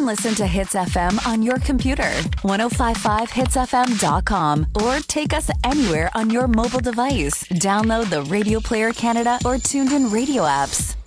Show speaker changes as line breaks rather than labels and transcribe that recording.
listen to Hits FM on your computer, 1055hitsfm.com, or take us anywhere on your mobile device. Download the Radio Player Canada or Tuned In Radio apps.